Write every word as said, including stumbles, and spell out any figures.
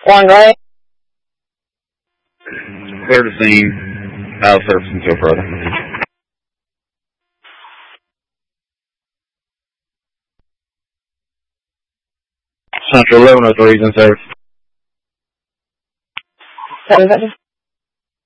One, go ahead. Clear the scene. Out of service until further. Central eleven oh three is in service. What is that?